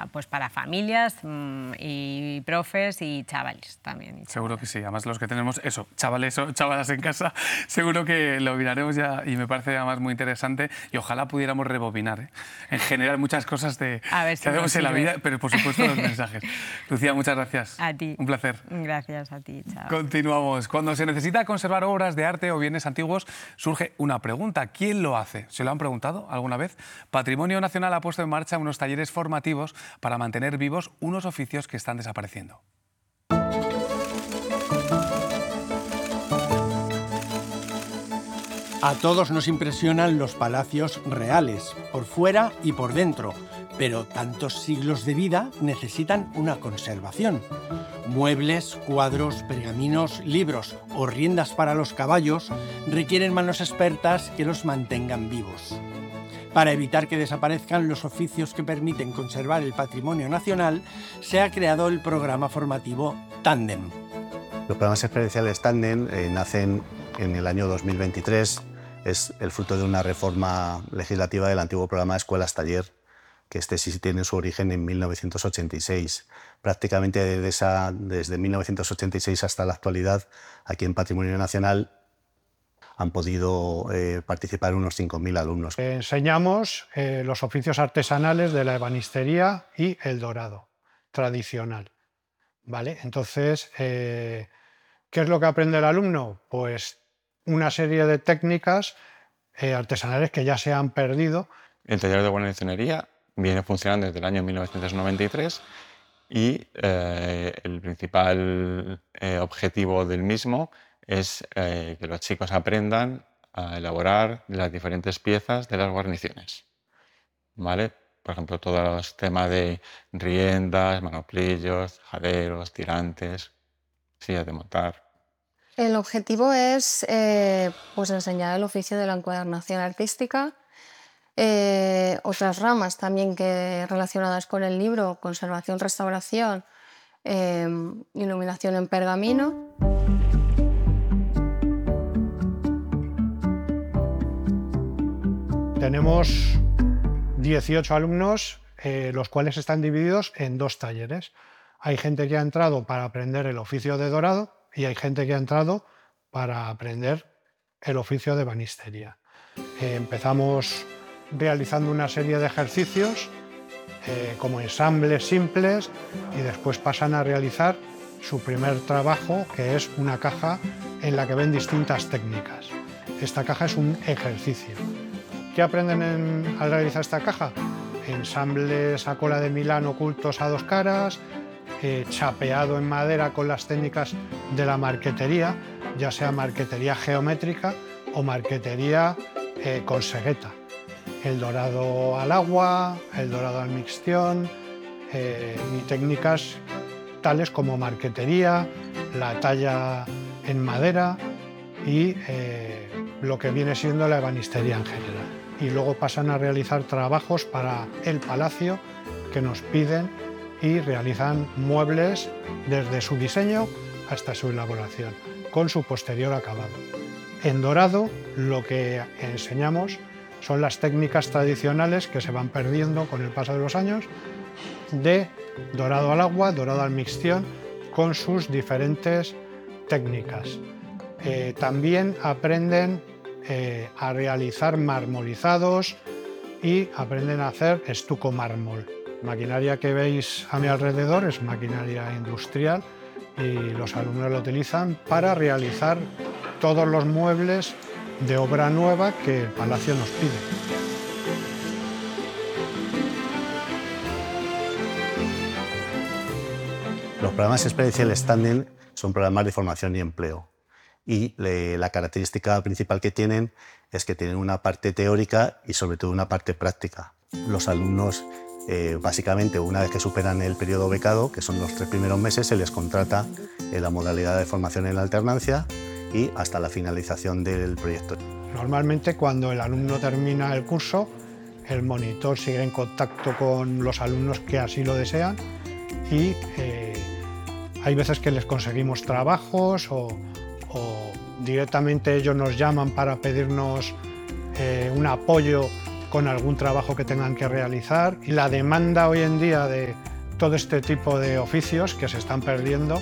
pues para familias y profes y chavales también. Seguro que sí, además los que tenemos eso, chavales o chavalas en casa, seguro que lo miraremos ya y me parece además muy interesante y ojalá pudiéramos rebobinar, ¿eh? En general muchas cosas que hacemos en la vida, pero por supuesto los mensajes. Lucía, muchas gracias. A ti. Un placer. Gracias a ti, chao. Continuamos. Cuando se necesita conservar obras de arte o bienes antiguos, surge una pregunta. ¿Quién lo hace? ¿Se lo han preguntado alguna vez? Patrimonio Nacional ha puesto en marcha unos talleres formativos para mantener vivos unos oficios que están desapareciendo. A todos nos impresionan los palacios reales, por fuera y por dentro, pero tantos siglos de vida necesitan una conservación. Muebles, cuadros, pergaminos, libros o riendas para los caballos requieren manos expertas que los mantengan vivos. Para evitar que desaparezcan los oficios que permiten conservar el patrimonio nacional, se ha creado el programa formativo Tándem. Los programas experienciales Tándem nacen en el año 2023. Es el fruto de una reforma legislativa del antiguo programa de Escuelas-Taller, que sí tiene su origen en 1986. Prácticamente desde 1986 hasta la actualidad, aquí en Patrimonio Nacional han podido participar unos 5.000 alumnos. Enseñamos los oficios artesanales de la ebanistería y el dorado tradicional, ¿vale? Entonces, ¿qué es lo que aprende el alumno? Pues una serie de técnicas artesanales que ya se han perdido. El taller de guarnicionería viene funcionando desde el año 1993 y el principal objetivo del mismo es que los chicos aprendan a elaborar las diferentes piezas de las guarniciones, ¿vale? Por ejemplo, todos los temas de riendas, manoplillos, jaderos, tirantes, sillas de montar. El objetivo es pues enseñar el oficio de la encuadernación artística, otras ramas también relacionadas con el libro, conservación, restauración, iluminación en pergamino. Tenemos 18 alumnos, los cuales están divididos en 2 talleres. Hay gente que ha entrado para aprender el oficio de dorado y hay gente que ha entrado para aprender el oficio de ebanistería. Empezamos realizando una serie de ejercicios como ensambles simples y después pasan a realizar su primer trabajo, que es una caja en la que ven distintas técnicas. Esta caja es un ejercicio. ¿Qué aprenden al realizar esta caja? Ensambles a cola de Milán ocultos a 2 caras, chapeado en madera con las técnicas de la marquetería, ya sea marquetería geométrica o marquetería con segueta. El dorado al agua, el dorado al mixtión y técnicas tales como marquetería, la talla en madera y lo que viene siendo la ebanistería en general. Y luego pasan a realizar trabajos para el palacio que nos piden y realizan muebles desde su diseño hasta su elaboración, con su posterior acabado. En dorado lo que enseñamos son las técnicas tradicionales que se van perdiendo con el paso de los años, de dorado al agua, dorado al mixtión, con sus diferentes técnicas. También aprenden a realizar marmolizados y aprenden a hacer estuco mármol. La maquinaria que veis a mi alrededor es maquinaria industrial y los alumnos la utilizan para realizar todos los muebles de obra nueva que el Palacio nos pide. Los programas experienciales Tándem son programas de formación y empleo. Y la característica principal que tienen es que tienen una parte teórica y sobre todo una parte práctica. Los alumnos, básicamente, una vez que superan el periodo becado, que son los 3 primeros meses, se les contrata en la modalidad de formación en alternancia y hasta la finalización del proyecto. Normalmente, cuando el alumno termina el curso, el monitor sigue en contacto con los alumnos que así lo desean y hay veces que les conseguimos trabajos o directamente ellos nos llaman para pedirnos un apoyo con algún trabajo que tengan que realizar. Y la demanda hoy en día de todo este tipo de oficios que se están perdiendo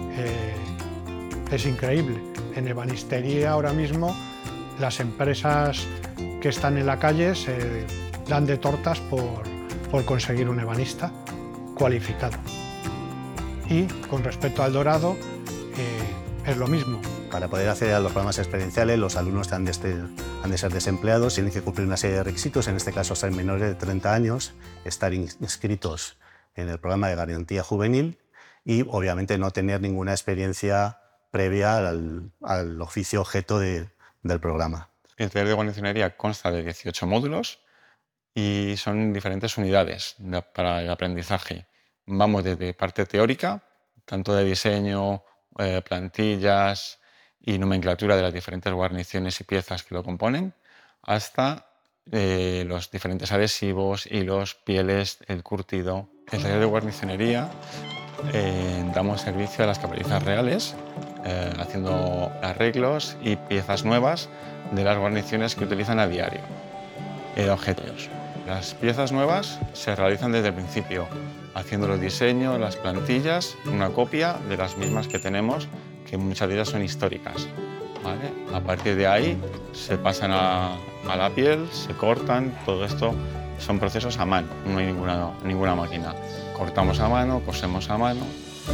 es increíble. En ebanistería ahora mismo las empresas que están en la calle se dan de tortas por conseguir un ebanista cualificado. Y con respecto al dorado es lo mismo. Para poder acceder a los programas experienciales, los alumnos han de ser desempleados, tienen que cumplir una serie de requisitos, en este caso ser menores de 30 años, estar inscritos en el programa de garantía juvenil y obviamente no tener ninguna experiencia previa al oficio objeto del programa. El taller de guarnicionería consta de 18 módulos y son diferentes unidades para el aprendizaje. Vamos desde parte teórica, tanto de diseño, plantillas y nomenclatura de las diferentes guarniciones y piezas que lo componen, hasta los diferentes adhesivos, hilos, pieles, el curtido. En el taller de guarnicionería damos servicio a las caballerizas reales, haciendo arreglos y piezas nuevas de las guarniciones que utilizan a diario. Objetos. Las piezas nuevas se realizan desde el principio, haciendo los diseños, las plantillas, una copia de las mismas que tenemos, que muchas de ellas son históricas, ¿vale? A partir de ahí se pasan a la piel, se cortan, todo esto son procesos a mano, no hay ninguna máquina. Cortamos a mano, cosemos a mano.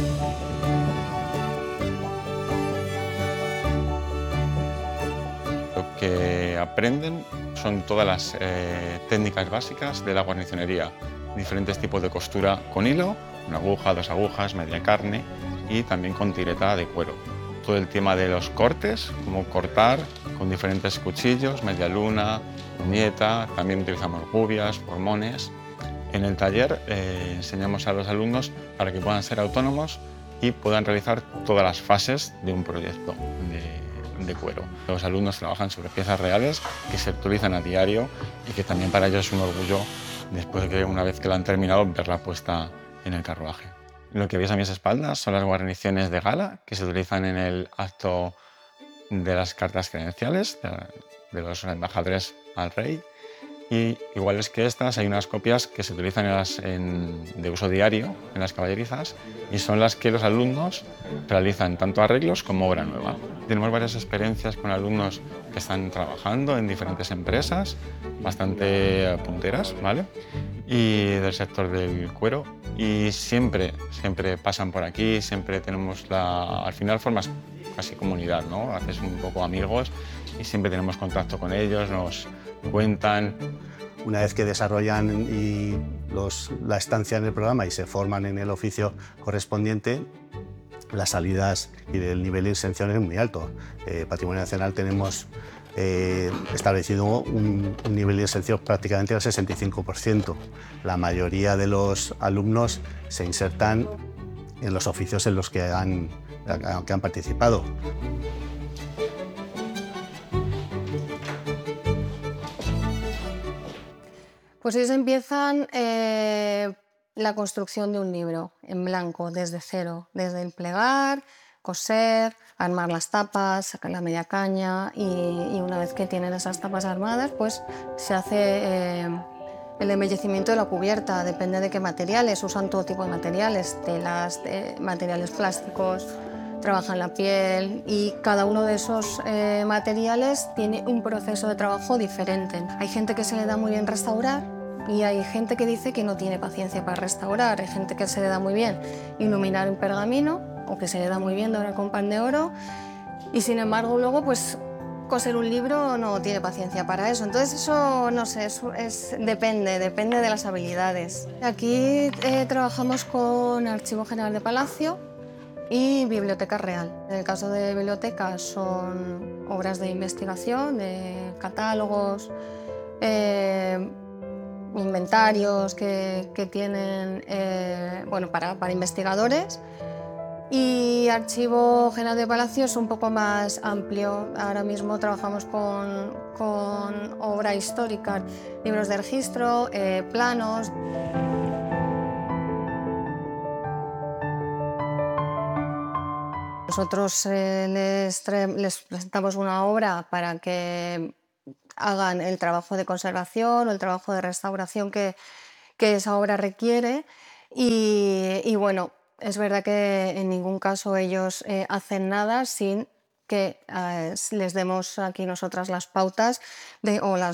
Lo que aprenden son todas las técnicas básicas de la guarnicionería, diferentes tipos de costura con hilo, una aguja, 2 agujas, media carne y también con tireta de cuero. Todo el tema de los cortes, cómo cortar con diferentes cuchillos, media luna, uñeta, también utilizamos gubias, formones. En el taller enseñamos a los alumnos para que puedan ser autónomos y puedan realizar todas las fases de un proyecto de cuero. Los alumnos trabajan sobre piezas reales que se utilizan a diario y que también para ellos es un orgullo, después de que una vez que la han terminado, verla puesta en el carruaje. Lo que veis a mis espaldas son las guarniciones de gala que se utilizan en el acto de las cartas credenciales de los embajadores al rey. Y iguales que estas, hay unas copias que se utilizan de uso diario en las caballerizas y son las que los alumnos realizan tanto arreglos como obra nueva. Tenemos varias experiencias con alumnos que están trabajando en diferentes empresas, bastante punteras, ¿vale? Y del sector del cuero. Y siempre pasan por aquí, siempre tenemos al final formas casi comunidad, ¿no? Haces un poco amigos y siempre tenemos contacto con ellos, nos cuentan. Una vez que desarrollan la estancia en el programa y se forman en el oficio correspondiente, las salidas y el nivel de inserción es muy alto. Patrimonio Nacional tenemos establecido un nivel de inserción prácticamente del 65%. La mayoría de los alumnos se insertan en los oficios en los que han participado. Pues ellos empiezan la construcción de un libro en blanco, desde cero, desde el plegar, coser, armar las tapas, sacar la media caña y una vez que tienen esas tapas armadas, pues se hace el embellecimiento de la cubierta. Depende de qué materiales, usan todo tipo de materiales, telas, materiales plásticos, trabajan la piel y cada uno de esos materiales tiene un proceso de trabajo diferente. Hay gente que se le da muy bien restaurar y hay gente que dice que no tiene paciencia para restaurar. Hay gente que se le da muy bien iluminar un pergamino o que se le da muy bien dorar con pan de oro y sin embargo luego pues coser un libro no tiene paciencia para eso. Entonces eso no sé, depende de las habilidades. Aquí trabajamos con Archivo General de Palacio y Biblioteca Real. En el caso de biblioteca son obras de investigación, de catálogos, inventarios que tienen bueno, para investigadores. Y Archivo General de Palacio es un poco más amplio. Ahora mismo trabajamos con obra histórica, libros de registro, planos. Nosotros les presentamos una obra para que hagan el trabajo de conservación o el trabajo de restauración que esa obra requiere. Y bueno, es verdad que en ningún caso ellos hacen nada sin que les demos aquí nosotras las pautas o